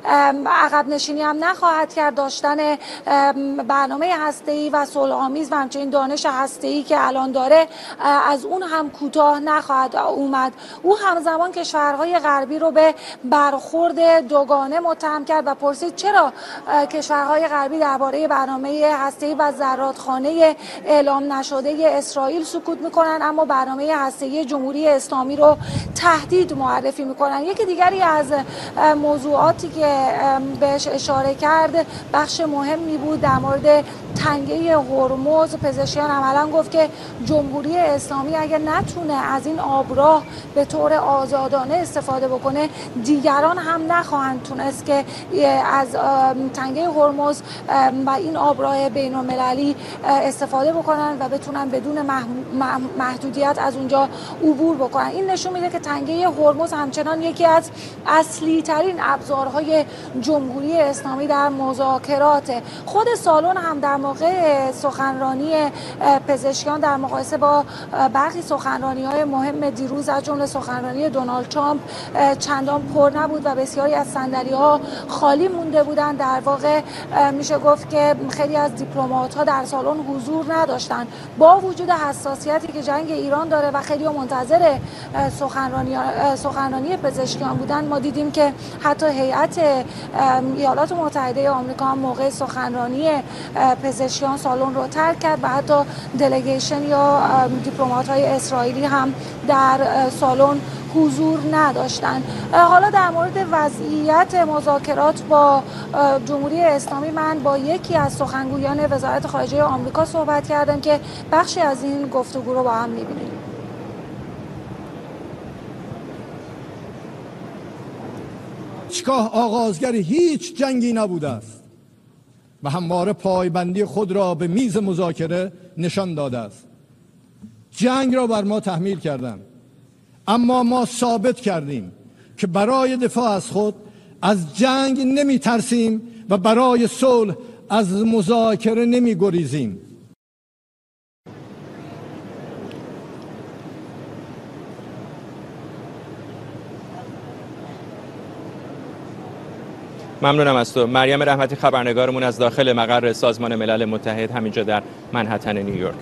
عقب نشینی هم نخواهد کرد. داشتن برنامه هسته‌ای و صلح‌آمیز و همچنین دانش هسته‌ای که الان داره از اون هم کوتاه نخواهد اومد. او همزمان کشورهای غربی رو به برخورد دوگانه متهم کرد و پرسید چرا کشورهای غربی درباره برنامه هسته‌ای و زرادخانه اعلام نشده اسرائیل سکوت میکنن اما برنامه هسته‌ای جمهوری اسلامی رو تهدید معرفی میکنن. یکی دیگری از موضوعاتی که بهش اشاره کرد بخش مهمی بود در مورد تنگه هرمز. پزشکیان عملا گفت که جمهوری اسلامی اگر نتونه از این آبراه به طور آزادانه استفاده بکنه دیگران هم نخواهند تونست که از تنگه هرمز و این آبراه بین المللی استفاده بکنن و بتونن بدون محدودیت از اونجا عبور بکنن. این نشون میده که تنگه هرمز همچنان یکی از اصلی ترین ابزارهای جمهوری اسلامی در مذاکرات. خود سالن هم در موقع سخنرانی پزشکیان در مقایسه با برخی سخنرانی‌های مهم دیروز از جمله سخنرانی دونالد ترامپ چندان پر نبود و بسیاری از صندلی‌ها خالی مونده بودند. در واقع میشه گفت که خیلی از دیپلمات‌ها در سالن حضور نداشتند. با وجود حساسیتی که جنگ ایران داره و خیلی منتظر سخنرانی پزشکیان بودن، ما دیدیم که حتی هیئت ایالات متحده آمریکا هم موقع سخنرانی پزشکیان سالن رو ترک کرد و حتی دلیگیشن یا دیپلمات‌های اسرائیلی هم در سالن حضور نداشتند. حالا در مورد وضعیت مذاکرات با جمهوری اسلامی من با یکی از سخنگویان وزارت خارجه آمریکا صحبت کردم که بخشی از این گفتگو رو با هم می‌بینیم. هیچگاه آغازگر هیچ جنگی نبوده است و همواره پایبندی خود را به میز مذاکره نشان داده است. جنگ را بر ما تحمیل کردند اما ما ثابت کردیم که برای دفاع از خود از جنگ نمی ترسیم و برای صلح از مذاکره نمی گریزیم. ممنونم از تو. مریم رحمتی خبرنگارمون از داخل مقر سازمان ملل متحد همینجا در منهتن نیویورک.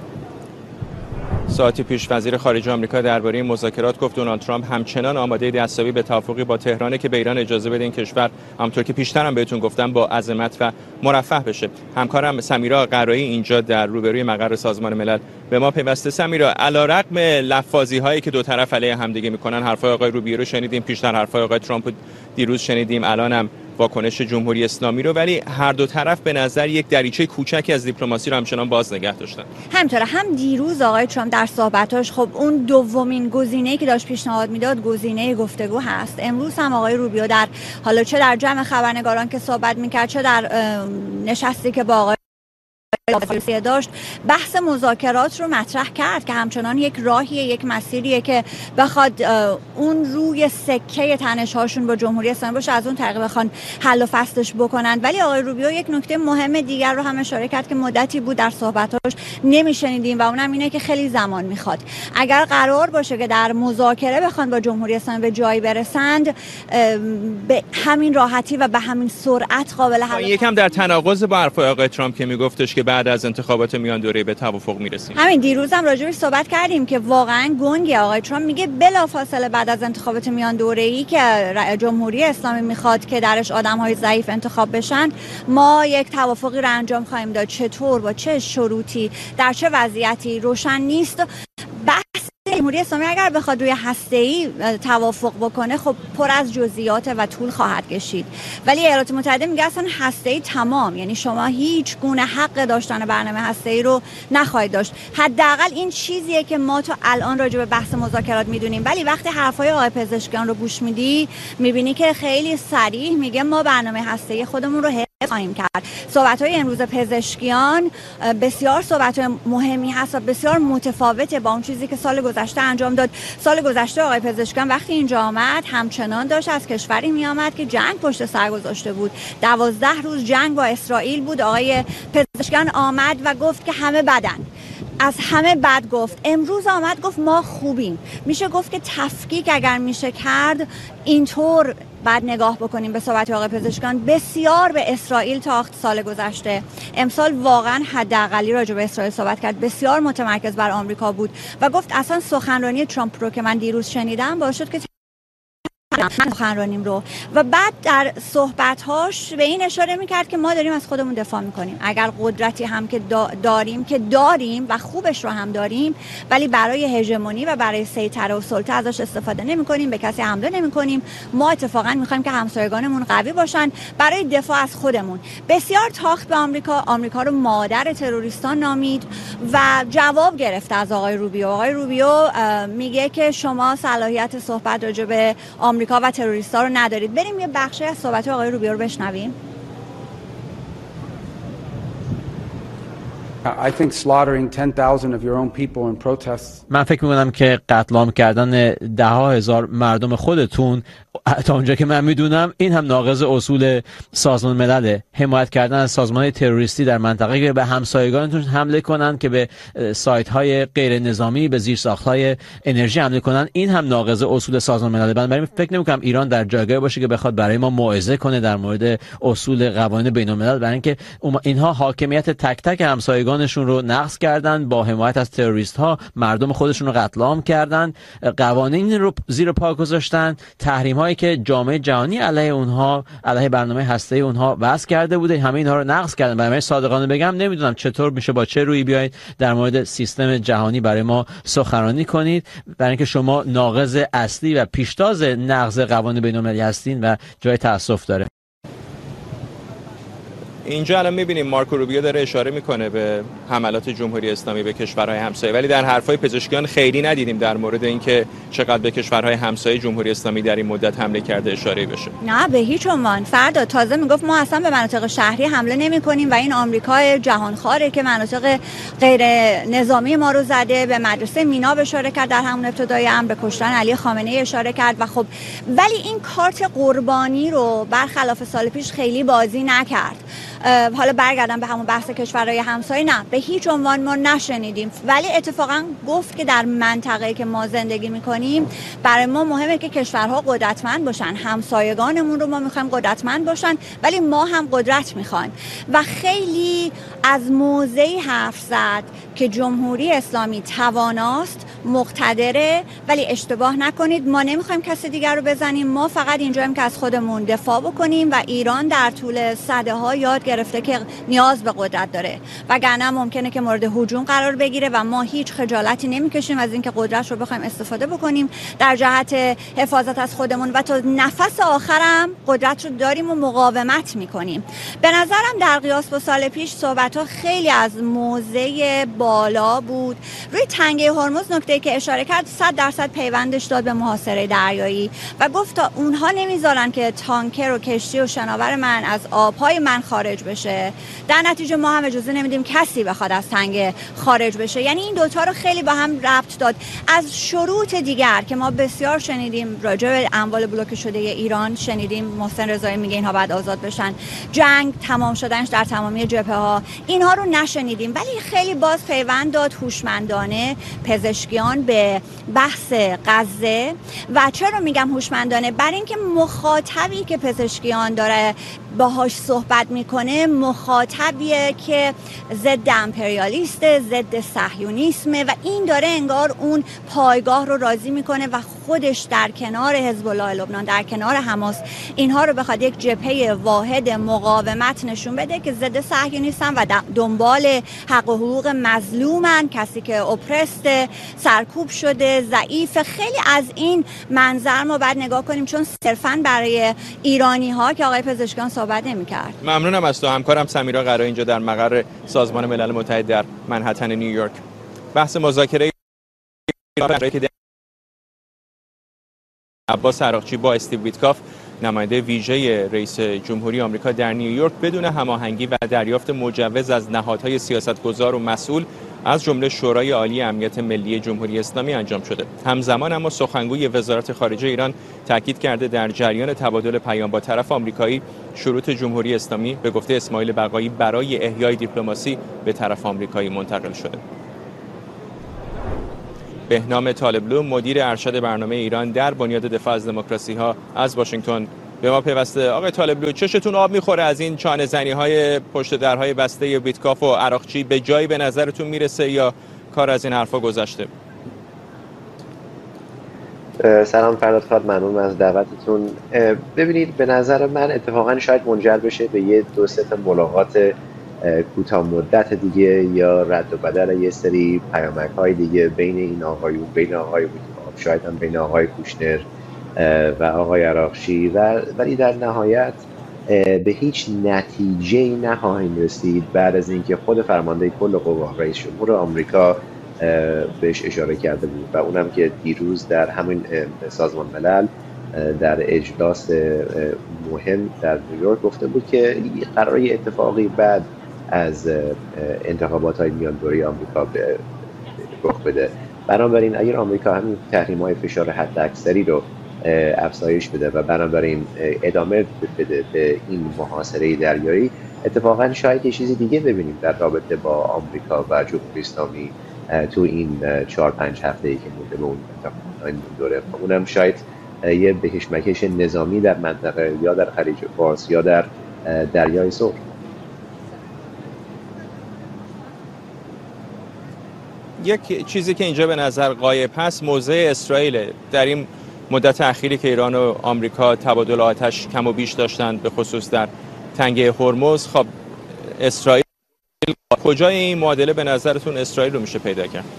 ساعتی پیش وزیر خارجه آمریکا درباره مذاکرات گفت دونالد ترامپ همچنان آماده دستیابی به توافقی با تهران که به ایران اجازه بده این کشور همونطور که پیشترم بهتون گفتم با عظمت و مرفه بشه. همکارم سمیرا قرایی اینجا در روبروی مقر سازمان ملل به ما پیوسته. سمیرا، علیرغم لفاظی هایی که دو طرف علیه همدیگه میکنن، حرفای آقای روبیو رو شنیدیم، پیشتر حرفای آقای ترامپ دیروز شنیدیم، الانم واکنش جمهوری اسلامی رو، ولی هر دو طرف به نظر یک دریچه کوچکی از دیپلماسی رو همچنان باز نگه داشتن. همینطوره. هم دیروز آقای ترامپ در صحبتاش خب اون دومین گزینه‌ای که داشت پیشنهاد میداد گزینه گفتگو هست. امروز هم آقای روبیو در حالا چه در جمع خبرنگاران که صحبت میکرد چه در نشستی که با آقای داشت بحث مذاکرات رو مطرح کرد که همچنان یک راهیه، یک مسیریه که بخواد اون روی سکه تنش‌هاشون با جمهوری اسلامی باشه، از اون طریق بخوان حل و فصلش بکنن. ولی آقای روبیو یک نکته مهم دیگر رو هم اشاره کرد که مدتی بود در صحبتاش نمیشنیدیم و اونم اینه که خیلی زمان میخواد. اگر قرار باشه که در مذاکره بخوان با جمهوری اسلامی به جایی برسند، به همین راحتی و به همین سرعت قابل حل. یکم در تناقض با حرفای آقای ترامپ که میگفتش که بعد از انتخابات میان دوره به توافق میرسیم. همین دیروز هم راجعش صحبت کردیم که واقعا گنگه. آقای ترامپ میگه بلافاصله بعد از انتخابات میان دوره‌ای که جمهوری اسلامی میخواد که درش آدم‌های ضعیف انتخاب بشن، ما یک توافقی رو انجام خواهیم داد. چطور، با چه شروطی، در چه وضعیتی روشن نیست. بحث جمهوری اسلامی اگر بخواد روی هسته‌ای توافق بکنه خب پر از جزئیات و طول خواهد کشید، ولی ایالات متحده میگه اصلا هسته‌ای تمام، یعنی شما هیچ گونه حق داشتن برنامه هسته‌ای رو نخواهید داشت. حداقل این چیزیه که ما تا الان راجع به بحث مذاکرات میدونیم. ولی وقتی حرفای آقای پزشکیان رو گوش میدی میبینی که خیلی صریح میگه ما برنامه هسته‌ای خودمون رو خواهیم کرد. صحبت‌های امروز پزشکیان بسیار صحبت‌های مهمی هست و بسیار متفاوته با اون چیزی که سال گذشته انجام داد. سال گذشته آقای پزشکیان وقتی اینجا آمد همچنان داشت از کشوری می آمد که جنگ پشت سر گذاشته بود. 12 روز جنگ با اسرائیل بود. آقای پزشکیان آمد و گفت که همه بدن، از همه بد گفت. امروز آمد گفت ما خوبیم. میشه گفت که تفکیک اگر میشه کرد اینطور بعد نگاه بکنیم به صحبت آقای پزشکیان، بسیار به اسرائیل تاخت سال گذشته. امسال واقعا حداقلی راجع به اسرائیل صحبت کرد، بسیار متمرکز بر آمریکا بود و گفت اصلا سخنرانی ترامپ رو که من دیروز شنیدم باعث شد که سخنرانیم رو، و بعد در صحبت‌هاش به این اشاره می‌کرد که ما داریم از خودمون دفاع می‌کنیم. اگر قدرتی هم که داریم و خوبش رو هم داریم، ولی برای هژمونی و برای سیطره و سلطه ازش استفاده نمی‌کنیم، به کسی حمله نمی‌کنیم. ما اتفاقا می‌خوایم که همسایگانمون قوی باشن برای دفاع از خودمون. بسیار تاخت به آمریکا رو مادر تروریستان نامید و جواب گرفت از آقای روبیو. آقای روبیو میگه که شما صلاحیت صحبت راجع به آمریکا و تروریستا رو ندارید. بریم یه بخشی از صحبت آقای روبیو رو بشنویم. I think slaughtering 10,000 of your own people in protests. من فکر می‌کنم که قتل عام کردن ده‌ها هزار مردم خودتون، تا اونجا که من میدونم این هم ناقض اصول سازمان ملل. حمایت کردن از سازمان‌های تروریستی در منطقه که به همسایگانتون حمله کنن، که به سایت‌های غیر نظامی، به زیرساخت‌های انرژی حمله کنن، این هم ناقض اصول سازمان ملل. بنابراین فکر نمی‌کنم ایران در جایگاهی باشه که بخواد برای ما موعظه کنه در مورد اصول قوانین بین‌الملل، برای اینکه اینها حاکمیت تک تک همسایگانشون رو نقض کردن، با حمایت از تروریست‌ها مردم خودشون رو قتل عام کردن، قوانین رو زیر پا گذاشتن، تحریم‌هایی که جامعه جهانی علیه اونها، علیه برنامه هسته‌ای اونها وضع کرده بوده، همه اینها رو نقض کردن. برای صادقانه بگم نمیدونم چطور میشه با چه رویی بیاید در مورد سیستم جهانی برای ما سخنرانی کنید، برای اینکه شما ناقض اصلی و پیشتاز نقض قوانین بین‌المللی هستین و جای تأسف داره. اینجا الان می‌بینیم مارکو روبیو داره اشاره میکنه به حملات جمهوری اسلامی به کشورهای همسایه، ولی در حرفای پزشکیان خیلی ندیدیم در مورد اینکه چقدر به کشورهای همسایه جمهوری اسلامی در این مدت حمله کرده اشاره بشه. نه به هیچ عنوان. فردا تازه میگفت ما اصلا به مناطق شهری حمله نمی‌کنیم و این آمریکای جهانخواره که مناطق غیر نظامی ما رو زده. به مدرسه مینا اشاره کرد در همون ابتدای امر، به کشتن علی خامنه‌ای اشاره کرد و خب ولی این کارت قربانی رو برخلاف سال پیش خیلی بازی نکرد. حالا برگردم به همون بحث کشورهای همسایه، نه به هیچ عنوان ما نشنیدیم، ولی اتفاقا گفت که در منطقه‌ای که ما زندگی میکنیم برای ما مهمه که کشورها قدرتمند باشن، همسایگانمون رو ما میخوایم قدرتمند باشن، ولی ما هم قدرت میخوایم و خیلی از موضعی حرف زد که جمهوری اسلامی تواناست، مقتدره، ولی اشتباه نکنید ما نمیخوایم کسی دیگر رو بزنیم، ما فقط اینجاییم که از خودمون دفاع بکنیم و ایران در طول سده‌ها یاد گرفته که نیاز به قدرت داره، وگرنه ممکنه که مورد هجوم قرار بگیره و ما هیچ خجالتی نمیکشیم از اینکه قدرت رو بخوایم استفاده بکنیم در جهت حفاظت از خودمون و تا نفس آخرم قدرت رو داریم و مقاومت میکنیم. به نظرم در قیاس با سال پیش صحبت‌ها خیلی از موضع بالا بود. روی تنگه هرمز نکته‌ای که اشاره کرد 100% پیوندش داد به محاصره دریایی و گفت تا اونها نمیذارن که تانکر و کشتی و شناور من از آبهای من خارج بشه، در نتیجه ما هم اجازه نمیدیم کسی بخواد از تنگه خارج بشه. یعنی این دوتا رو خیلی با هم ربط داد. از شروط دیگر که ما بسیار شنیدیم راجع به اموال بلوکه شده ایران، شنیدیم محسن رضایی میگه اینها باید آزاد بشن، جنگ تمام شدنش در تمامی جبهه‌ها، اینها رو نشنیدیم، ولی خیلی باز پیوند داد هوشمندانه پزشکیان به بحث غزه. و چرا میگم هوشمندانه؟ برای اینکه مخاطبی که پزشکیان داره باهاش صحبت میکنه مخاطبیه که ضد امپریالیسته، ضد صهیونیسمه و این داره انگار اون پایگاه رو راضی میکنه و خودش در کنار حزب الله لبنان، در کنار حماس، اینها رو بخواد یک جبهه واحد مقاومت نشون بده که ضد صهیونیستن و دنبال حق و حقوق مظلومن، کسی که اپرست، سرکوب شده، ضعیف. خیلی از این منظر ما باید نگاه کنیم چون صرفاً برای ایرانی ها که آقای پزشکیان صحبت نمی‌کرد. ممنونم از تو. همکارم سمیرا قرایی اینجا در مقر سازمان ملل متحد در منهتن نیویورک. بحث مذاکره عباس عراقچی با استیو ویتکاف، نماینده ویژه رئیس جمهوری آمریکا در نیویورک، بدون هماهنگی و دریافت مجوز از نهادهای سیاستگزار و مسئول از جمله شورای عالی امنیت ملی جمهوری اسلامی انجام شده. همزمان اما سخنگوی وزارت خارجه ایران تاکید کرده در جریان تبادل پیام با طرف آمریکایی شروط جمهوری اسلامی به گفته اسماعیل بقایی برای احیای دیپلماسی به طرف آمریکایی منتقل شده. بهنام طالبلو، مدیر ارشد برنامه ایران در بنیاد دفاع از دموکراسی ها، از واشنگتن به ما پیوسته. آقای طالبلو، چشتون آب میخوره از این چانه زنی های پشت درهای بسته بیتکاف و عراقچی؟ به جایی به نظرتون میرسه یا کار از این حرفا گذشته؟ سلام فرداد خان، ممنون از دعوتتون. ببینید، به نظر من اتفاقا شاید منجر بشه به یه دو سه تا ملاقات کوتاه مدت دیگه یا رد و بدل یه سری پیامک‌های دیگه بین این آقایون، بین آقای بیتکاف، شاید هم بین آقای کوشنر و آقای عراقچی، ولی در نهایت به هیچ نتیجه‌ای نخواهیم رسید بعد از اینکه خود فرمانده کل قوا رئیس جمهور آمریکا بهش اشاره کرده بود و اونم که دیروز در همین سازمان ملل در اجلاس مهم در نیویورک گفته بود که قراره اتفاقی بعد از انتخابات میان دوره آمریکا رخ بده. بنابراین اگر آمریکا همین تحریم‌های فشار حداکثری رو افزایش بده و بنابراین ادامه بده به این محاصره دریایی، اتفاقا شاید یه چیزی دیگه ببینیم در رابطه با آمریکا و جمهوری اسلامی تو این 4-5 هفته‌ای که مونده به اون دوره. اونم شاید یه بهشمکش نظامی در منطقه یا در خلیج فارس یا در دریای سرخ. یک چیزی که اینجا به نظر غایب هست موضع اسرائیل. در این مدت اخیری که ایران و آمریکا تبادل آتش کم و بیش داشتن، به خصوص در تنگه هرمز، خب اسرائیل کجای این معادله به نظرتون اسرائیل رو میشه پیدا کرد؟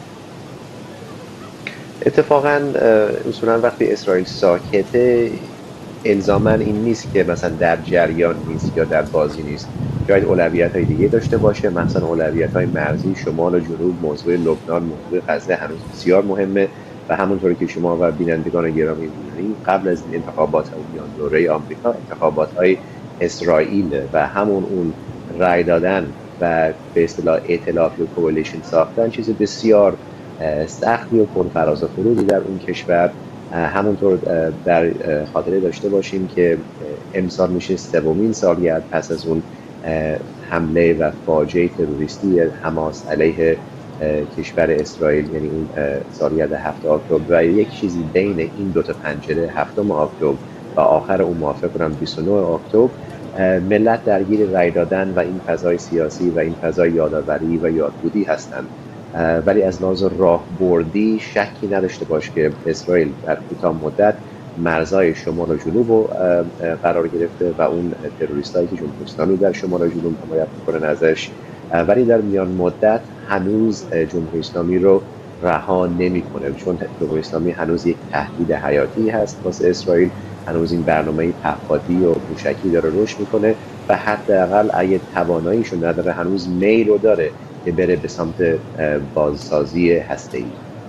اتفاقا اصولا وقتی اسرائیل ساکته الزاما این نیست که مثلا در جریان نیست یا در بازی نیست. شاید اولویت‌های دیگه داشته باشه، مثلا اولویت‌های مرزی شمال و جنوب، موضوع لبنان، موضوع غزه هنوز بسیار مهمه و همونطوری که شما و بینندگان گرامی می‌دونید قبل از این انتخابات میان دوره آمریکا انتخابات‌های اسرائیل و همون اون رای دادن و به اصطلاح ائتلاف یا کولیشن ساختن چیز بسیار سختی و پرفراز و فرودی در اون کشور. همونطور در خاطره داشته باشیم که امسال میشه 3مین سالگرد پس از اون حمله و فاجعه تروریستی حماس علیه کشور اسرائیل، یعنی اون سالگرد 7 اکتبر و یک چیزی بین این دو تا پنجره 7 اکتبر و آخر اون موافق کنم 29 اکتبر ملت درگیر رای دادن و این فضای سیاسی و این فضای یادآوری و یادبودی هستند. ولی از لحاظ راهبردی شکی نداشته باش که اسرائیل در کوتاه مدت مرزهای شمال و جنوب رو قرار گرفته و اون تروریستایی که جمهوری اسلامی در شمال و جنوب حمایت میکنن ازش، ولی در میان مدت هنوز جمهوری اسلامی رو رها نمیکنه، چون جمهوری اسلامی هنوز یک تهدید حیاتی هست واسه اسرائیل. هنوز این برنامه پهپادی و موشکی داره رشد میکنه و حداقل اگه تواناییشو نداره هنوز میل رو داره که بره به سمت بازسازی هسته‌ای.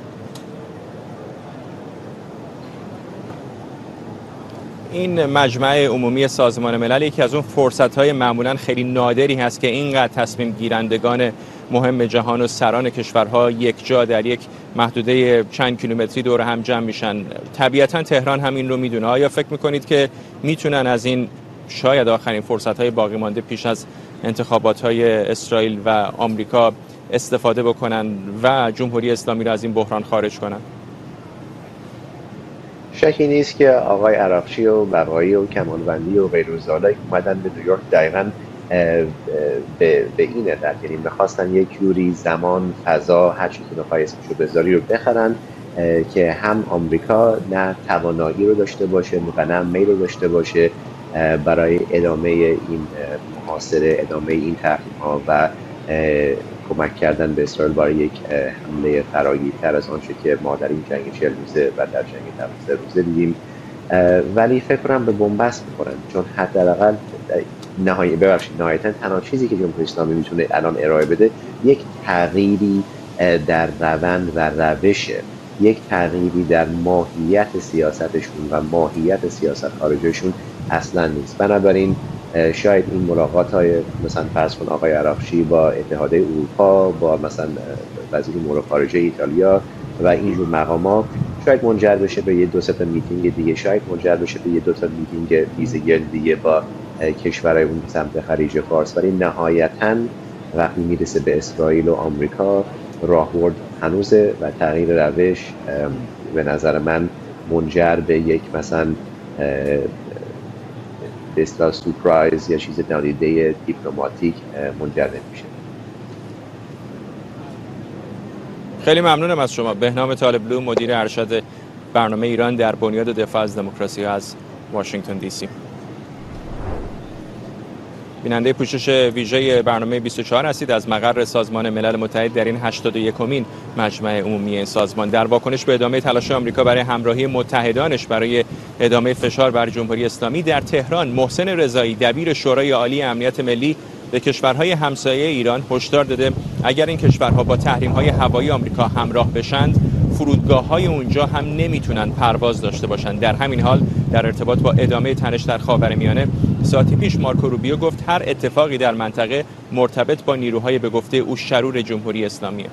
این مجمع عمومی سازمان ملل یکی از اون فرصت‌های معمولاً خیلی نادری هست که اینقدر تصمیم گیرندگان مهم جهان و سران کشورها یک جا در یک محدوده چند کیلومتری دور هم جمع میشن. طبیعتاً تهران هم این رو میدونه. آیا فکر میکنید که میتونن از این شاید آخرین فرصت‌های باقی مانده پیش از انتخابات‌های اسرائیل و آمریکا استفاده بکنن و جمهوری اسلامی را از این بحران خارج کنن؟ شکی نیست که آقای عراقچی و بقایی و کمالوندی و غیرالزالایی که اومدن به نیویورک دقیقاً به این علت، یعنی میخواستن یک جوری زمان، فضا، هر چی که بخوای اسمشو بذاری رو بخرن که هم آمریکا نه توانایی رو داشته باشه و نه میل رو داشته باشه برای ادامه این محاصره، ادامه این تحریم‌ها و کمک کردن به اسرائیل برای یک حمله فراگیرتر از آنچه که ما در این جنگ 40 روزه و در جنگ 12 روزه دیدیم. ولی فکر کنم به بنبست می‌خورن، چون حداقل نهایتاً تنها چیزی که جمهوری اسلامی میتونه الان ارائه بده یک تغییری در روند و روشه، یک تغییری در ماهیت سیاستشون و ماهیت سیاست خارجیشون اصلا نیست. بنابراین شاید این ملاقات‌های مثلا فرض کن آقای عراقچی با اتحادیه اروپا، با مثلا وزیر امور خارجه ایتالیا و اینجور مقامات شاید منجر بشه به یه دو سه تا میتینگ دیگه، شاید منجر بشه به یه دو تا میتینگ فیزیکال دیگه با کشورهای اون سمت خلیج فارس. ولی نهایتاً وقتی میرسه به اسرائیل و آمریکا راهبرد هنوزه و تغییر روش به نظر من منجر به یک مثلا به اصطلاح سورپرایز یا چیز نادیده دیپلماتیک منجر نمیشه. خیلی ممنونم از شما. بهنام طالبلو، مدیر ارشد برنامه ایران در بنیاد دفاع از دموکراسی از واشنگتن دی سی. بیننده پوشش ویژه برنامه 24 هستید از مقر سازمان ملل متحد در این 81مین مجمع عمومی این سازمان. در واکنش به ادامه تلاش آمریکا برای همراهی متحدانش برای ادامه فشار بر جمهوری اسلامی در تهران، محسن رضایی دبیر شورای عالی امنیت ملی به کشورهای همسایه ایران هشدار داده اگر این کشورها با تحریم‌های هوایی آمریکا همراه بشند، فرودگاه‌های اونجا هم نمیتونن پرواز داشته باشند. در همین حال در ارتباط با ادامه تنش در خاورمیانه، ساعتی پیش مارکو روبیو گفت هر اتفاقی در منطقه مرتبط با نیروهای به گفته او شرور جمهوری اسلامیه.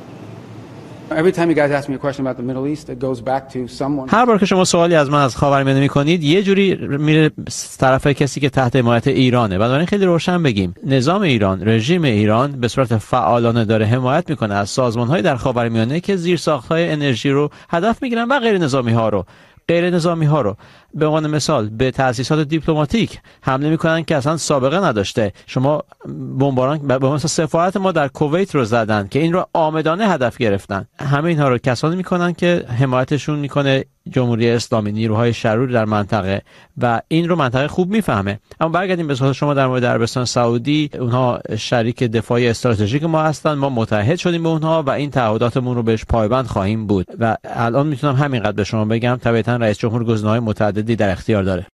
هر بار که شما سوالی از من از خاورمیانه میکنید یه جوری میره طرف کسی که تحت حمایت ایرانه. بنابراین خیلی روشن بگیم نظام ایران، رژیم ایران به صورت فعالانه داره حمایت میکنه از سازمان‌های در خاورمیانه که زیرساخت‌های انرژی رو هدف میگیرن و غیر نظامی ها رو به عنوان مثال به تأسیسات دیپلماتیک حمله میکنن که اصلا سابقه نداشته. شما بمباران به مثلا سفارت ما در کویت رو زدن که این رو عامدانه هدف گرفتن. همه اینها رو کسانی میکنن که حمایتشون میکنه جمهوری اسلامی، نیروهای شرور در منطقه، و این رو منطقه خوب میفهمه. اما برگردیم به سوال شما در مورد عربستان سعودی. اونها شریک دفاعی استراتژیک ما هستن، ما متحد شدیم به اونها و این تعهداتمون رو بهش پایبند خواهیم بود. و الان میتونم همینقدر به شما بگم طبعا رئیس جمهور گزینه‌های متعددی در اختیار داره.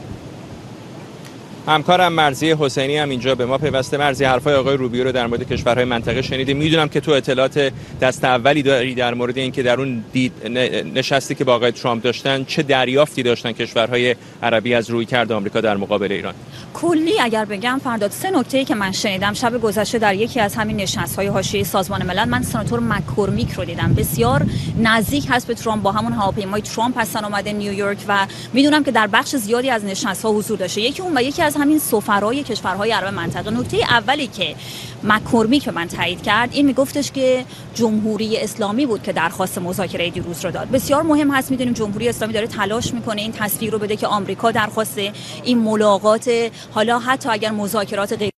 همکارم مرضی حسینی هم اینجا به ما پیوسته. مرضی، حرفای آقای روبیو رو در مورد کشورهای منطقه شنیدیم. میدونم که تو اطلاعات دست اولی داری در مورد اینکه در اون نشستی که با آقای ترامپ داشتن چه دریافتی داشتن کشورهای عربی از رویکرد آمریکا در مقابل ایران. کلی اگر بگم فرداد 3 نکته‌ای که من شنیدم شب گذشته در یکی از همین نشست‌های حاشیه سازمان ملل، من سناتور مک‌کورمیک رو دیدم. بسیار نزدیک هست به ترامپ، با همون هواپیمای ترامپ هستن اومده نیویورک و میدونم که در بخش زیادی از نشست‌ها حضور داشته. یکی اون و یکی از همین سفرای کشورهای عرب منطقه. نکته اولی که مک‌کورمیک به من تایید کرد این میگفتش که جمهوری اسلامی بود که درخواست مذاکره دیروز رو داد. بسیار مهم هست، میدونیم جمهوری اسلامی داره تلاش میکنه این تصویر رو بده که آمریکا درخواست این ملاقات، حالا حتی اگر مذاکرات غیر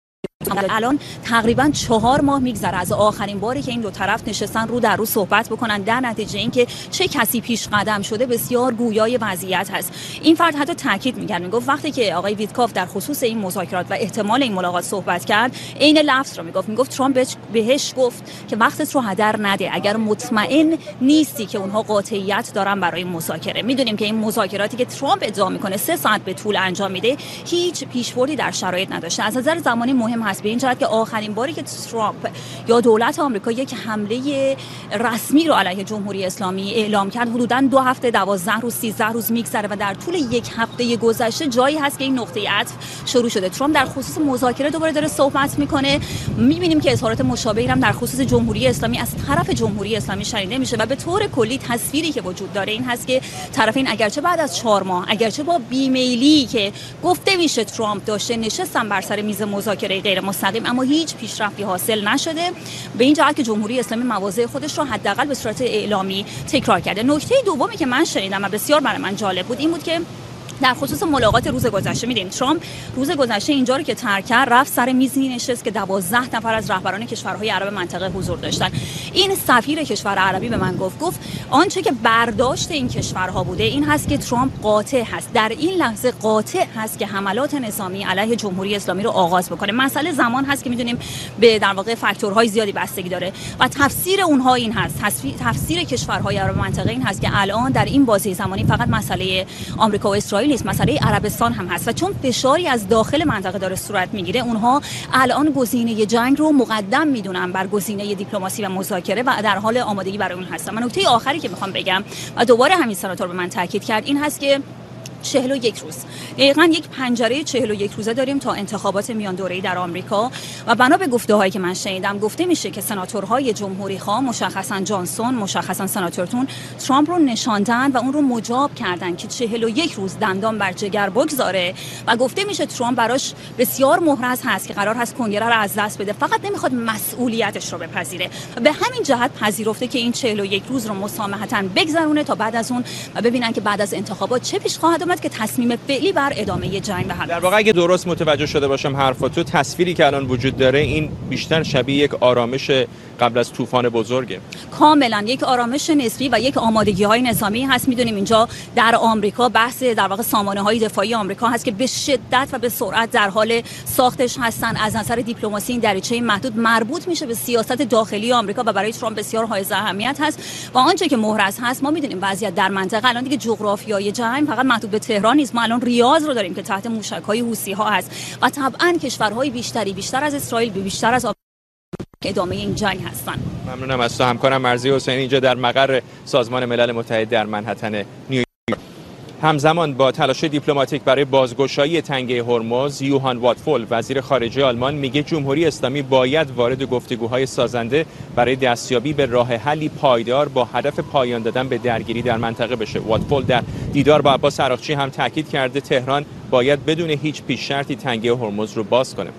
الان تقریبا 4 ماه میگذره از آخرین باری که این دو طرف نشستن رو در رو صحبت بکنن. در نتیجه اینکه چه کسی پیش قدم شده بسیار گویای وضعیت هست. این فرد حتی تاکید می‌کرد، میگفت وقتی که آقای ویتکاف در خصوص این مذاکرات و احتمال این ملاقات صحبت کرد، عین لفظ رو میگفت ترامپ بهش گفت که وقتت رو هدر نده اگر مطمئن نیستی که اونها قاطعیت دارن برای مذاکره. میدونیم که این مذاکراتی که ترامپ ادعا میکنه 3 ساعت به طول انجام میده هیچ پیشبردی در شرایط نداشته. از نظر زمانی مهم هست به این جهت که آخرین باری که ترامپ یا دولت آمریکا یک حمله رسمی رو علیه جمهوری اسلامی اعلام کرد حدوداً 2 هفته 12 روز 13 روز میگذره و در طول یک هفته گذشته جایی هست که این نقطه عطف شروع شده. ترامپ در خصوص مذاکره دوباره داره صحبت میکنه. میبینیم که اظهارات مشابهی هم در خصوص جمهوری اسلامی از طرف جمهوری اسلامی شنیده میشه و به طور کلی تصویری که وجود داره این هست که طرفین اگرچه بعد از 4 ماه اگرچه با بیمیلی که گفته میشه ترامپ داشته نشستن بر سر میز مذاکره غیر مستقیم، اما هیچ پیشرفتی حاصل نشده. به این جهت که جمهوری اسلامی مواضع خودش رو حداقل به صورت اعلامی تکرار کرده. نکته دومی که من شنیدم و بسیار برای من جالب بود این بود که در خصوص ملاقات روز گذشته، می‌دونیم ترامپ روز گذشته اینجا رو که ترک کرد رفت سر میزی نشست که 12 نفر از رهبران کشورهای عرب منطقه حضور داشتن. این سفیر کشور عربی به من گفت آنچه که برداشت این کشورها بوده این هست که ترامپ قاطع هست، در این لحظه قاطع هست که حملات نظامی علیه جمهوری اسلامی رو آغاز بکنه. مسئله زمان هست که می‌دونیم به در واقع فاکتورهای زیادی بستگی داره و تفسیر اونها این هست، تفسیر کشورهای عرب منطقه این هست که الان در این بازه زمانی فقط مسئله آمریکا و اسرائیل نیست، مسئله عربستان هم هست و چون فشاری از داخل منطقه داره صورت میگیره اونها الان گزینه جنگ رو مقدم میدونن بر گزینه دیپلماسی و مذاکره و در حال آمادگی برای اون هستن. من نکته آخری که میخوام بگم و دوباره همین سناتور به من تاکید کرد این هست که 41 روز دقیقاً یک پنجره 41 روزه داریم تا انتخابات میان دوره‌ای در آمریکا و بنا به گفته‌هایی که من شنیدم گفته میشه که سناتورهای جمهوری‌خواه مشخصاً جانسون، مشخصاً سناتورتون ترامپ رو نشاندن و اون رو مجاب کردن که 41 روز دندان بر جگر بگذاره و گفته میشه ترامپ براش بسیار محرز هست که قرار هست کنگره رو از دست بده، فقط نمیخواد مسئولیتش رو بپذیره و به همین جهت پذیرفته که این 41 روز رو مسامحتاً بگذرونه تا بعد از اون و ببینن که بعد از انتخابات چه پیش خواهد آمد که تصمیم فعلی بر ادامه جنگ به در واقع اگه درست متوجه شده باشم حرفاتو، تصویری که الان وجود داره این بیشتر شبیه یک آرامش قبل از طوفان بزرگه. کاملا یک آرامش نسبی و یک آمادگی‌های نظامی هست. میدونیم اینجا در آمریکا بحث در واقع سامانه‌های دفاعی آمریکا هست که به شدت و به سرعت در حال ساختش هستن. از نظر دیپلماسی این دریچه محدود مربوط میشه به سیاست داخلی آمریکا و برای ترامپ بسیار حائز اهمیت هست. و آنچه که محرز هست، ما میدونیم وضعیت در منطقه الان دیگه جغرافیای جنگ فقط محدود به تهران نیست. ما الان ریاض رو داریم که تحت موشک‌های حوثی‌ها هست و طبعاً کشورهای بیشتر از اسرائیل، بیشتر از که ادامه این جنگ هستن. ممنونم از تو همکارم مرضی حسینی اینجا در مقر سازمان ملل متحد در منهتن نیویورک. همزمان با تلاش دیپلماتیک برای بازگشایی تنگه هرمز، یوهان واتفول وزیر خارجه آلمان میگه جمهوری اسلامی باید وارد گفتگوهای سازنده برای دستیابی به راه حلی پایدار با هدف پایان دادن به درگیری در منطقه بشه. واتفول در دیدار با عباس عراقچی هم تاکید کرده تهران باید بدون هیچ پیش شرطی تنگه هرمز رو باز کنه.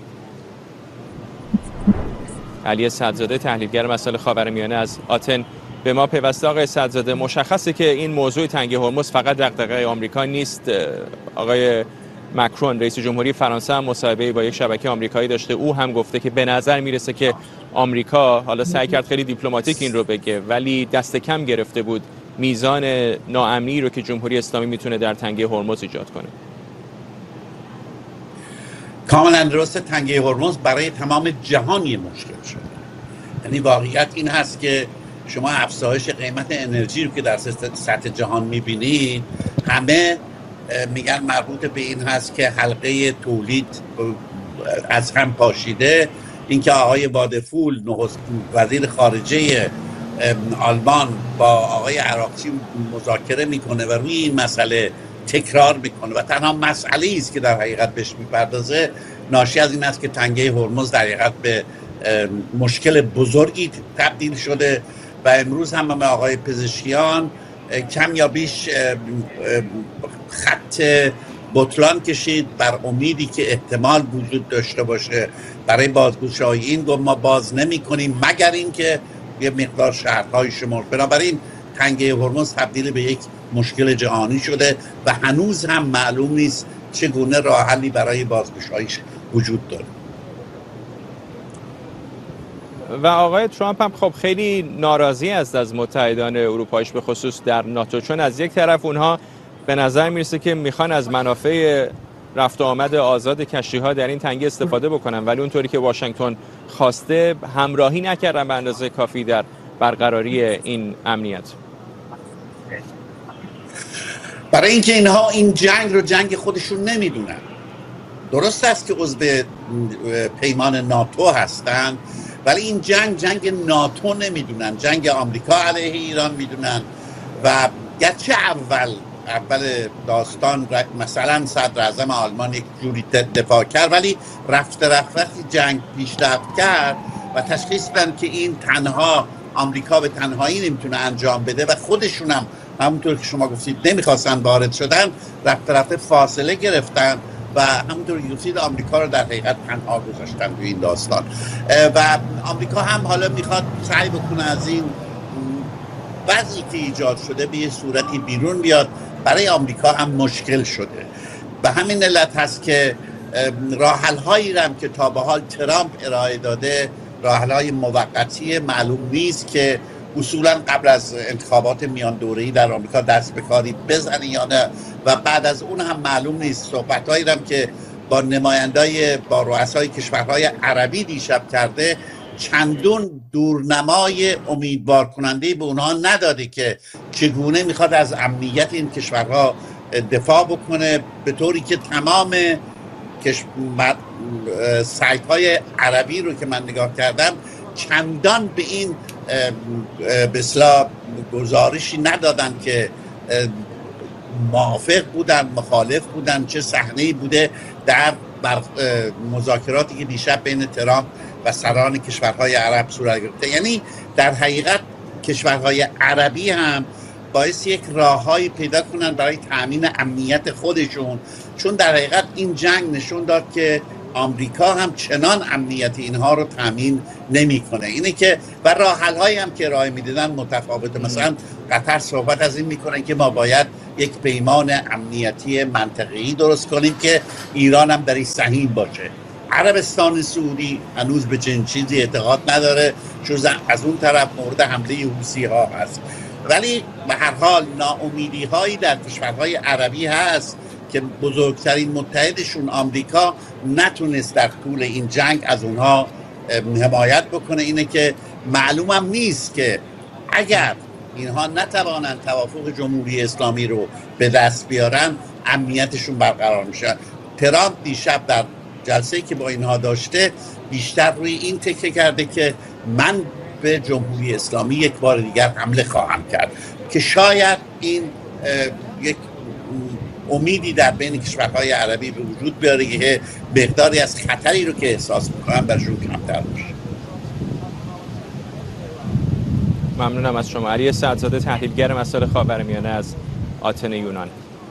علی صدزاده تحلیلگر مسائل خاورمیانه از آتن به ما پیوسته. آقای صدزاده، مشخصه که این موضوع تنگه هرمز فقط دغدغه آمریکا نیست. آقای مکرون رئیس جمهوری فرانسه هم مصاحبه‌ای با یک شبکه آمریکایی داشته، او هم گفته که به نظر میرسه که آمریکا حالا سعی کرد خیلی دیپلماتیک این رو بگه ولی دست کم گرفته بود میزان ناامنی رو که جمهوری اسلامی میتونه در تنگه هرمز ایجاد کنه. کاملا درست، تنگه هرمز برای تمام جهان یه مشکل شده. یعنی واقعیت این هست که شما افزایش قیمت انرژی رو که در سطح جهان میبینید، همه میگن مربوط به این هست که حلقه تولید از هم پاشیده. اینکه آقای وادفول وزیر خارجه آلمان با آقای عراقچی مذاکره میکنه و روی این مسئله تکرار میکنه و تنها مسئله است که در حقیقت بهش میپردازه ناشی از این است که تنگه هرمز در حقیقت به مشکل بزرگی تبدیل شده و امروز هم آقای پزشکیان کم یا بیش خط بطلان کشید بر امیدی که احتمال وجود داشته باشه برای بازگشایی. این گفت ما باز نمی کنیم مگر اینکه یه مقدار شرط‌های شمرد. بنابراین تنگه هرمز تبدیل به یک مشکل جهانی شده و هنوز هم معلوم نیست چگونه راه حلی برای بازگشاییش وجود داره. و آقای ترامپ هم خب خیلی ناراضی است از متحدان اروپاییش به خصوص در ناتو، چون از یک طرف اونها به نظر میرسه که میخوان از منافع رفت و آمد آزاد کشتی‌ها در این تنگه استفاده بکنن ولی اونطوری که واشنگتن خواسته همراهی نکردن به اندازه کافی در برقراری این امنیت. برای اینکه اینها این جنگ رو جنگ خودشون نمیدونن. درست است که عضو پیمان ناتو هستن ولی این جنگ ناتو نمیدونن، جنگ آمریکا علیه ایران میدونن و گرچه اول داستان مثلا صدر اعظم آلمان یک جوری دفاع کرد ولی رفته جنگ پیشرفت کرد و تشخیص دادن که این تنها آمریکا به تنهایی نمیتونه انجام بده و خودشون هم همونطور که شما گفتید نمیخواستن وارد شدن، رفته فاصله گرفتن و همونطور که گفتید آمریکا رو در حقیقت تنها گذاشتن توی این داستان و آمریکا هم حالا میخواد سعی بکنه از این وضعی که ایجاد شده به یه صورتی بیرون بیاد. برای آمریکا هم مشکل شده. به همین علت هست که راه‌حل‌هایی هم که تا به حال ترامپ ارائه داده راه‌حل‌های موقتی معلوم نیست که اصولا قبل از انتخابات میان دوره‌ای در آمریکا دست به کاری بزنه یا نه و بعد از اون هم معلوم نیست. صحبت‌هایی هم که با با رؤسای کشورهای عربی دیشب کرده چندون دورنمای امیدوار کننده به اونها نداده که چگونه میخواد از امنیت این کشورها دفاع بکنه، به طوری که تمام سایت های عربی رو که من نگاه کردم چندان به این به اصطلاح گزارشی ندادن که موافق بودن مخالف بودن چه صحنه‌ای بوده در مذاکراتی که دیشب بین ترامپ و سران کشورهای عرب صورت گرفته. یعنی در حقیقت کشورهای عربی هم باعث یک راههایی پیدا کنن برای تأمین امنیت خودشون، چون در حقیقت این جنگ نشون داد که آمریکا هم چنان امنیت اینها رو تامین نمیکنه. اینه که و راه حل هایی هم که ارائه میدادن متفاوته. مثلا قطر صحبت از این میکنه که ما باید یک پیمان امنیتی منطقه‌ای درست کنیم که ایران هم در این سهیم باشه. عربستان سعودی هنوز به چنین چیزی اعتقاد نداره، چون از اون طرف مورد حمله حوثی ها هست. ولی به هر حال ناامیدی هایی در کشورهای عربی هست که بزرگترین متحدشون آمریکا نتونست در طول این جنگ از اونها حمایت بکنه. اینه که معلومم نیست که اگر اینها نتوانند توافق جمهوری اسلامی رو به دست بیارن امنیتشون برقرار میشه. ترامپ دیشب در جلسه‌ای که با اینها داشته بیشتر روی این تکیه کرده که من به جمهوری اسلامی یک بار دیگر حمله خواهم کرد، که شاید این یک امیدی در بین کشورهای عربی به وجود بیاره که مقداری از خطری رو که احساس میکنن برشون کمتر بشه. ممنونم از شما. علی سعدزاده، تحلیلگر مسائل خاورمیانه از آتن یونان.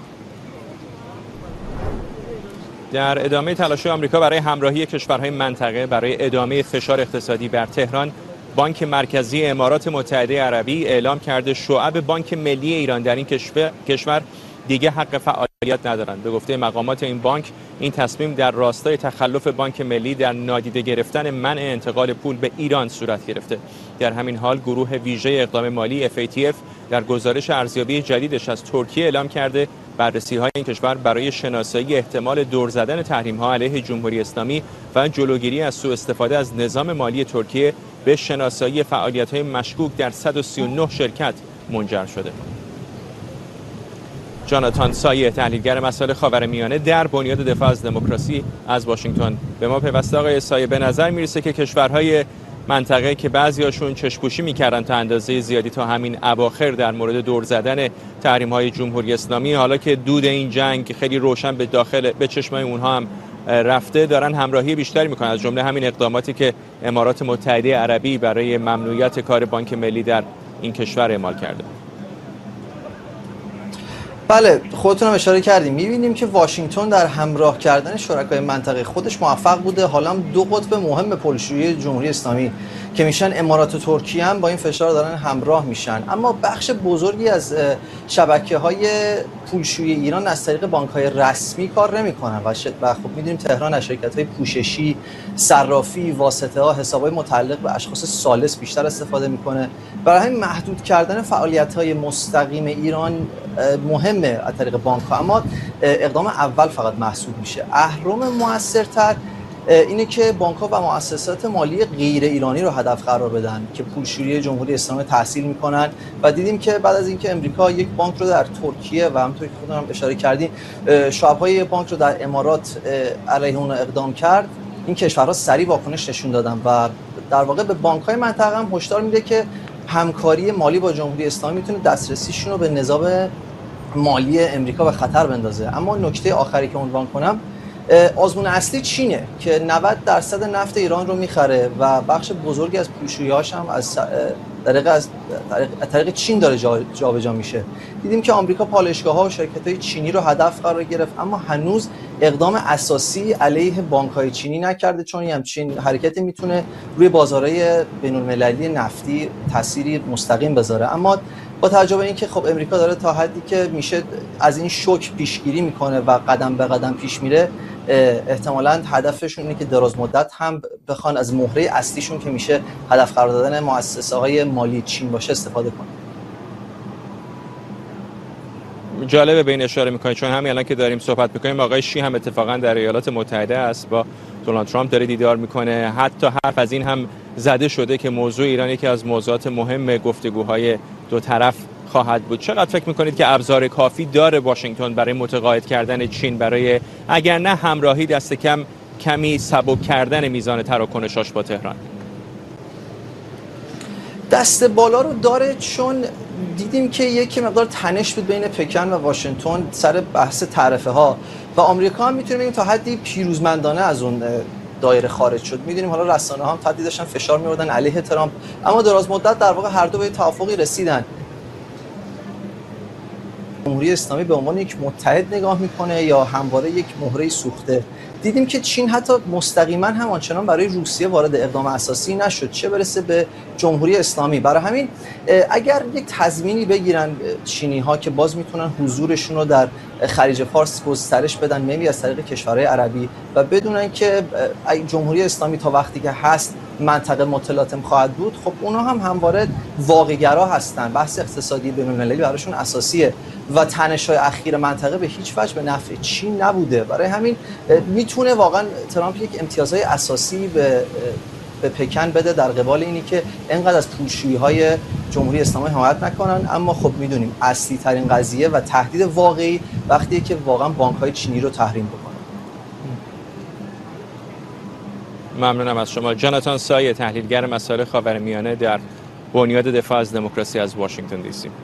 در ادامه تلاش آمریکا برای همراهی کشورهای منطقه برای ادامه فشار اقتصادی بر تهران، بانک مرکزی امارات متحده عربی اعلام کرده شعب بانک ملی ایران در این کشور دیگه حق فعالیت ندارند. به گفته مقامات این بانک، این تصمیم در راستای تخلف بانک ملی در نادیده گرفتن منع انتقال پول به ایران صورت گرفته. در همین حال گروه ویژه اقدام مالی FATF در گزارش ارزیابی جدیدش از ترکیه اعلام کرده بررسی‌های این کشور برای شناسایی احتمال دور زدن تحریم‌ها علیه جمهوری اسلامی و جلوگیری از سوء استفاده از نظام مالی ترکیه به شناسایی فعالیت‌های مشکوک در 139 شرکت منجر شده. جاناتان سایه، تحلیلگر مسائل خاورمیانه در بنیاد دفاع از دموکراسی از واشنگتن به ما پیوسته. آقای سایه، به نظر میرسه که کشورهای منطقه که بعضیاشون چشم‌پوشی می‌کردن تا اندازه زیادی تا همین اواخر در مورد دور زدن تحریم‌های جمهوری اسلامی، حالا که دود این جنگ خیلی روشن به چشمای اونها هم رفته، دارن همراهی بیشتری می‌کنن، از جمله همین اقداماتی که امارات متحده عربی برای ممنوعیت کار بانک ملی در این کشور اعمال کرده. بله، خودتون هم اشاره کردیم. می‌بینیم که واشنگتن در همراه کردن شرکای منطقه خودش موفق بوده. حالا هم دو قطب مهم پلشویی جمهوری اسلامی که میشن امارات و ترکیه هم با این فشار دارن همراه میشن، اما بخش بزرگی از شبکه‌های پولشویی ایران از طریق بانک‌های رسمی کار نمی‌کنن و خب می‌دونیم تهران از شرکت‌های پوششی، صرافی، واسطه‌ها، حساب‌های متعلق به اشخاص ثالث بیشتر استفاده می‌کنه. برای همین محدود کردن فعالیت‌های مستقیم ایران مهمه از طریق بانک‌ها، اما اقدام اول فقط محسوب میشه. اهرم موثرتر اینه که بانک‌ها و مؤسسات مالی غیر ایرانی رو هدف قرار بدن که پولشویی جمهوری اسلامی تحصیل میکنن و دیدیم که بعد از اینکه امریکا یک بانک رو در ترکیه و همونطور که خودم اشاره کردیم شعب‌های بانک رو در امارات علیه اون اقدام کرد، این کشورها سریع واکنش نشون دادن و در واقع به بانک‌های منطقه هم هشدار میده که همکاری مالی با جمهوری اسلامی میتونه دسترسیشون رو به نظام مالی امریکا به خطر بندازه. اما نکته آخری که عنوان کنم، آزمون اصلی چینه که 90% نفت ایران رو میخره و بخش بزرگی از پولشویی‌هاش هم از طریق چین داره جابجا میشه. دیدیم که آمریکا پالایشگاه‌ها و شرکت‌های چینی رو هدف قرار گرفت، اما هنوز اقدام اساسی علیه بانک‌های چینی نکرده، چون همچین حرکتی میتونه روی بازارهای بین‌المللی نفتی تأثیری مستقیم بذاره. اما با توجه به اینکه خب امریکا داره تا حدی که میشه از این شوک پیشگیری میکنه و قدم به قدم پیش میره، احتمالاً هدفشون اینه که دراز مدت هم بخوان از مهره اصلیشون که میشه هدف قرار دادن مؤسسه‌های مالی چین باشه استفاده کنن. جالبه به این اشاره میکنید، چون همین الان که داریم صحبت میکنیم آقای شی هم اتفاقا در ایالات متحده است، با دونالد ترامپ داره دیدار میکنه. حتی حرف از این هم زده شده که موضوع ایران یکی از موضوعات مهم گفتگوهای دو طرف خواهد بود. چقدر فکر میکنید که ابزار کافی داره واشنگتن برای متقاعد کردن چین، برای اگر نه همراهی دست کمی سبک کردن میزان تراکنشاش با تهران؟ دست بالا رو داره، چون دیدیم که یک مقدار تنش بود بین پکن و واشنگتن سر بحث تعرفه ها و آمریکا هم میتونه بگیم تا حدی پیروزمندانه از اون دایره خارج شد. میدونیم حالا رسانه ها هم تا حدی داشتن فشار میوردن علیه ترامپ، اما دراز مدت در واقع هر دو به توافقی رسیدن. جمهوری اسلامی به عنوان یک متحد نگاه میکنه یا همواره یک مهره سوخته؟ دیدیم که چین حتی مستقیما هم آنچنان برای روسیه وارد اقدام اساسی نشد، چه برسه به جمهوری اسلامی. برای همین اگر یک تضمینی بگیرن چینی‌ها که باز میتونن حضورشون رو در خلیج فارس گسترش بدن، میلی از طریق کشورهای عربی، و بدونن که جمهوری اسلامی تا وقتی که هست منطقه متلاطم خواهد بود، خب اونا هم همواره واقع‌گرا هستن، بحث اقتصادی بین‌المللی براشون اساسیه و تنش‌های اخیر منطقه به هیچ وجه به نفع چین نبوده. برای همین میتونه واقعا ترامپ یک امتیازهای اساسی به پکن بده در قبال اینی که اینقدر از پولشویی‌های جمهوری اسلامی حمایت نکنن. اما خب میدونیم اصلی ترین قضیه و تهدید واقعی وقتیه که واقعا بانک‌های چینی رو تحریم بکنن. ممنونم از شما. جاناتان سایه، تحلیلگر مسائل خاورمیانه در بنیاد دفاع از دموکراسی از واشنگتن دی سی.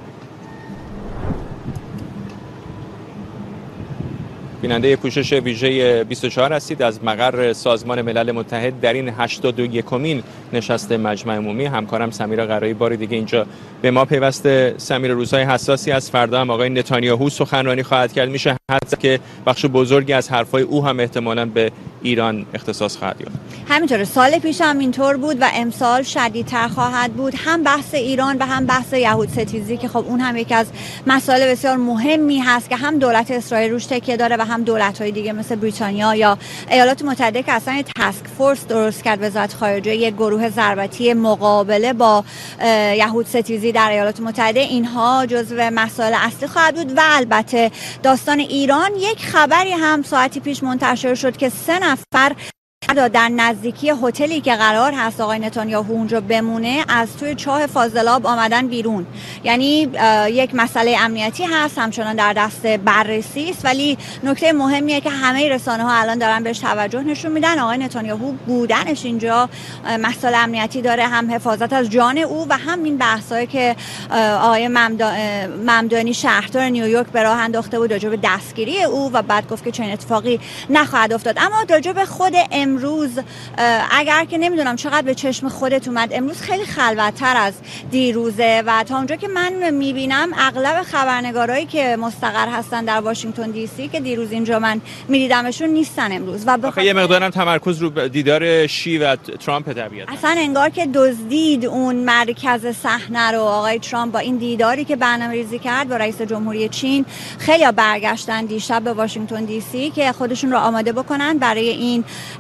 بیننده پوشش ویژه 24 هستید از مقر سازمان ملل متحد در این 81مین نشست مجمع عمومی. همکارم سمیرا قرایی بار دیگه اینجا به ما پیوسته. سمیرا، روزهای حساسی از فردا هم آقای نتانیاهو سخنرانی خواهد کرد. میشه حتی که بخش بزرگی از حرفای او هم احتمالاً به ایران اختصاص خواهد یافت. همینطوره، سال پیش هم اینطور بود و امسال شدیدتر خواهد بود، هم بحث ایران و هم بحث یهود ستیزی که خب اون هم یکی از مسائل بسیار مهمی هست که هم دولت اسرائیل روش تکیه داره و هم دولت‌های دیگه مثل بریتانیا یا ایالات متحده که اصلا تاسک فورس درست کرد وزارت خارجه، یک گروه ضربتی مقابله با یهود ستیزی در ایالات متحده. اینها جزو مسائل اصلی خواهد بود. و البته داستان ایران، یک خبری هم ساعتی پیش منتشر شد که 3 نفر در نزدیکی هتلی که قرار هست آقای نتانیاهو اونجا بمونه از توی چاه فاضلاب آمدن بیرون. یعنی یک مسئله امنیتی هست، همچنان در دست بررسی است، ولی نکته مهمیه که همه رسانه‌ها الان دارن بهش توجه نشون میدن. آقای نتانیاهو بودنش اینجا مسئله امنیتی داره، هم حفاظت از جان او و هم این بحثایی که آقای ممدانی شهردار نیویورک به راه انداخته بود راجع به دستگیری او و بعد گفت که چنین اتفاقی نخواهد افتاد. اما راجع به خود امروز اگر که نمیدونم چقدر به چشم خودت اومد، امروز خیلی خلوت‌تر از دیروزه و تا اونجا که من میبینم اغلب خبرنگارایی که مستقر هستن در واشنگتن دی سی که دیروز اینجا من میدیدمشون نیستن امروز و یه مقدارم تمرکز رو دیدار شی و ترامپ طبیعتا. اصلا انگار که دزدید اون مرکز صحنه رو آقای ترامپ با این دیداری که برنامه‌ریزی کرد با رئیس جمهوری چین. خیلی برگشتن دیشب به واشنگتن دی سی که خودشون رو آماده بکنن برای این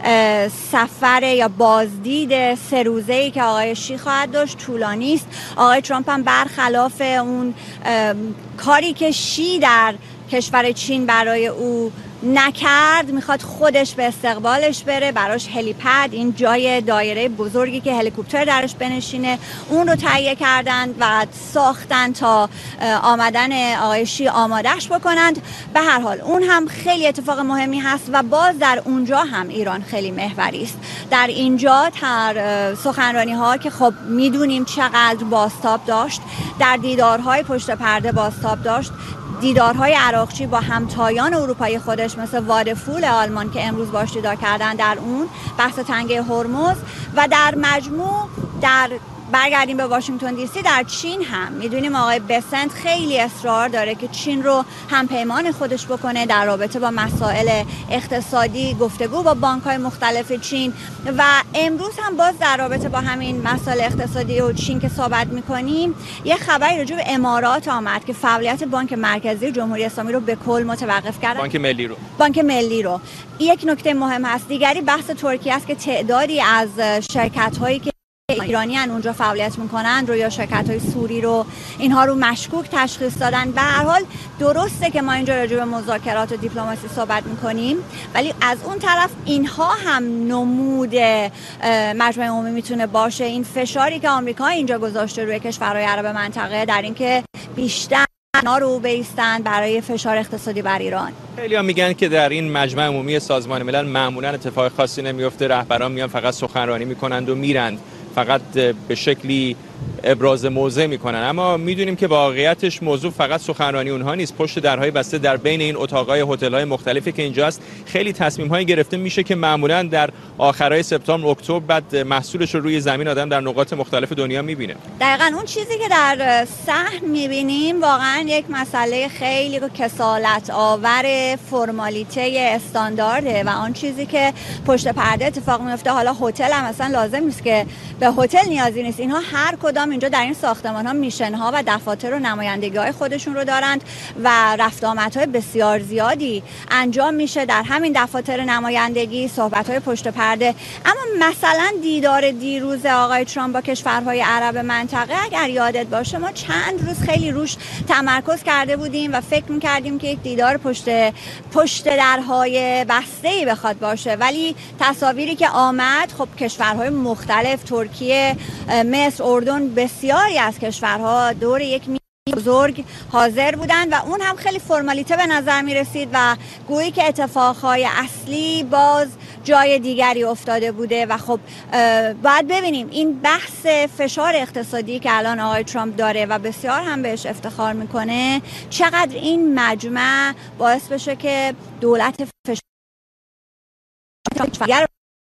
سفر یا بازدید 3 روزه‌ای که آقای شی خواهد داشت. طولانی است. آقای ترامپ هم برخلاف اون کاری که شی در کشور چین برای او نکرد، میخواد خودش به استقبالش بره، براش هلیپد، این جای دایره بزرگی که هلیکوپتر درش بنشینه، اون رو تهیه کردند و ساختن تا آمدن آقای شی آمادش بکنند. به هر حال اون هم خیلی اتفاق مهمی هست و باز در اونجا هم ایران خیلی محوری است. در اینجا سخنرانی ها که خب میدونیم چقدر بازتاب داشت، در دیدارهای پشت پرده بازتاب داشت، دیدارهای عراقچی با همتایان اروپایی خودش مثل وادفول آلمان که امروز باش دیدار کردن، در اون بحث تنگه هرمز و در مجموع در برگردیم به واشنگتن دی سی. در چین هم میدونیم آقای بسنت خیلی اصرار داره که چین رو هم پیمان خودش بکنه در رابطه با مسائل اقتصادی، گفتگو با بانک‌های مختلف چین. و امروز هم باز در رابطه با همین مسائل اقتصادی و چین که صحبت میکنیم، یه خبری راجع به امارات آمد که فعالیت بانک مرکزی جمهوری اسلامی رو به کل متوقف کردن. بانک ملی رو. یک نکته مهم هست دیگری بحث ترکیه است که تعدادی از شرکت‌هایی که ایرانیان اونجا فعالیت میکنن رو یا شرکت‌های سوری رو اینها رو مشکوک تشخیص دادن. به هر حال درسته که ما اینجا راجع به مذاکرات و دیپلماسی صحبت میکنیم، ولی از اون طرف اینها هم نمود مجمع عمومی میتونه باشه. این فشاری که آمریکا اینجا گذاشته روی کشورهای عرب منطقه در اینکه بیشتر رو بیستن برای فشار اقتصادی بر ایران. خیلی‌ها میگن که در این مجمع عمومی سازمان ملل معمولا اتفاق خاصی نمیفته، رهبران میان فقط سخنرانی میکنند و میرند، فقط به شکلی ابراز موضع میکنن. اما میدونیم که واقعیتش موضوع فقط سخنرانی اونها نیست. پشت درهای بسته در بین این اتاقای هتل‌های مختلفی که اینجا است خیلی تصمیم‌های گرفته میشه که معمولاً در آخرای سپتامبر اکتبر بعد محصولش رو روی زمین آدم در نقاط مختلف دنیا میبینه. دقیقاً اون چیزی که در صحن میبینیم واقعاً یک مسئله خیلی کسالت آور فرمالیته استاندارده و آن چیزی که پشت پرده اتفاق میفته. حالا هتل هم اصلا لازم نیست که به هتل نیازی نیست، اینها هر کدام اینجا در این ساختمان ها میشن ها و دفاتر و نمایندگی های خودشون رو دارند و رفت آمد های بسیار زیادی انجام میشه در همین دفاتر نمایندگی، صحبت های پشت پرده. اما مثلا دیدار دیروز آقای ترامپ با کشورهای عرب منطقه، اگر یادت باشه ما چند روز خیلی روش تمرکز کرده بودیم و فکر میکردیم که یک دیدار پشت درهای بسته‌ای بخواد باشه، ولی تصاویری که آمد خب کشورهای مختلف، ترکیه، مصر، اردن، بسیاری از کشورها دور یک بزرگ حاضر بودند و اون هم خیلی فرمالیته به نظر می رسید و گویی که اتفاقهای اصلی باز جای دیگری افتاده بوده. و خب باید ببینیم این بحث فشار اقتصادی که الان آقای ترامپ داره و بسیار هم بهش افتخار میکنه چقدر این مجمع باعث بشه که دولت فشار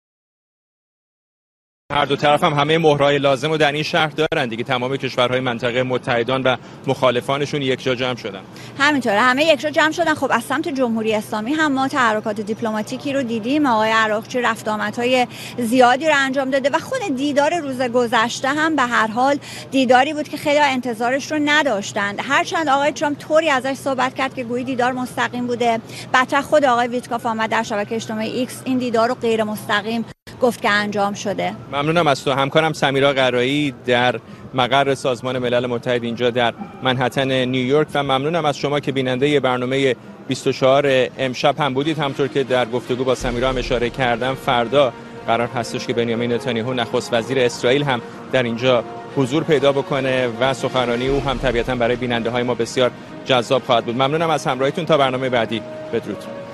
هر دو طرف هم همه مهرهای لازم رو در این شهر دارن دیگه. تمام کشورهای منطقه متحدان و مخالفانشون یک جا جمع شدن. همینطوره، همه یک جا جمع شدن. خب از سمت جمهوری اسلامی هم ما تحرکات دیپلماتیکی رو دیدیم. آقای عراقچی رفت آمدهای زیادی رو انجام داده و خود دیدار روز گذشته هم به هر حال دیداری بود که خیلی انتظارش رو نداشتند. هرچند آقای ترامپ طوری ازش صحبت کرد که گویی دیدار مستقیم بوده، بعد خود آقای ویتکاف آمد در شبکه اجتماعی ایکس این دیدار رو غیر مستقیم گفت که انجام شده. ممنونم از تو. همکارم سمیرا قرایی در مقر سازمان ملل متحد اینجا در منهتن نیویورک و ممنونم از شما که بیننده برنامه 24 امشب هم بودید. همطور که در گفتگو با سمیرا هم اشاره کردم فردا قرار هستش که بنیامین نتانیاهو نخست وزیر اسرائیل هم در اینجا حضور پیدا بکنه و سخنرانی او هم طبیعتا برای بیننده های ما بسیار جذاب خواهد بود. ممنونم از همراهیتون. تا برنامه بعدی، بدرود.